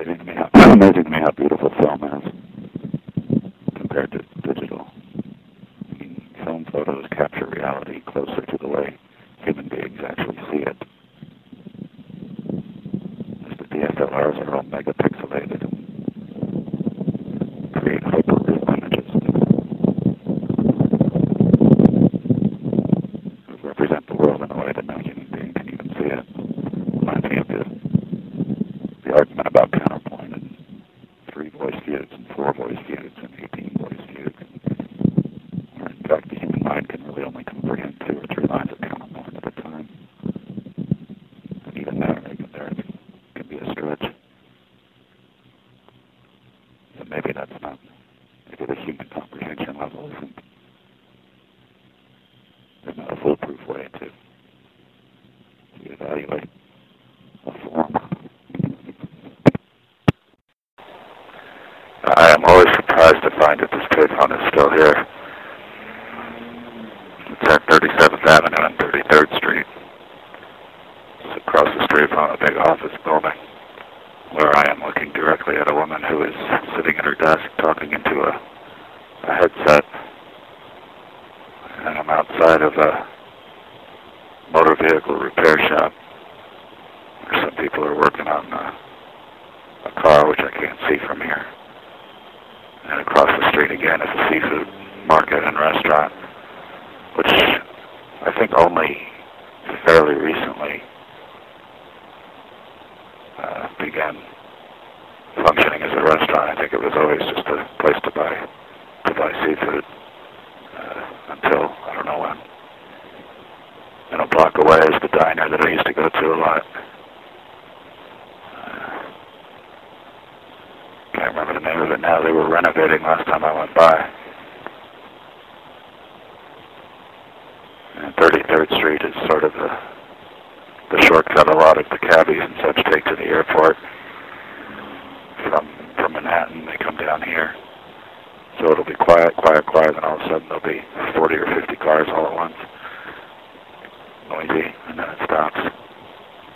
amazing to me how beautiful film is compared to digital. I mean, film photos capture reality closer to the way human beings actually see it. As the DSLRs are all megapixelated and create hyper-real images that represent the world in a way that no human being can even see it. Reminds me of the argument about counterpoint and 3 voice feuds and 4 voice feuds and 18 voice feuds. Where in fact the human mind can really only comprehend 2 or 3 lines of counterpoint at a time. And even there can be a stretch. So maybe that's not, maybe the human comprehension level isn't, there's not a foolproof way to evaluate a form. I am always surprised to find that this payphone is still here. It's at 37th Avenue and 33rd Street. It's across the street from a big office building where I am looking directly at a woman who is sitting at her desk talking into a headset. And I'm outside of a motor vehicle repair shop where some people are working on a car, which I can't see from here. And across the street again is a seafood market and restaurant, which I think only fairly recently began functioning as a restaurant. I think it was always just a place to buy seafood until I don't know when. And a block away is the diner that I used to go to a lot. Can't remember the name of it now. They were renovating last time I went by. And 33rd Street is sort of the shortcut a lot of the cabbies and such take to the airport from Manhattan. They come down here. So it'll be quiet, and all of a sudden there'll be 40 or 50 cars all at once. Noisy, and then it stops.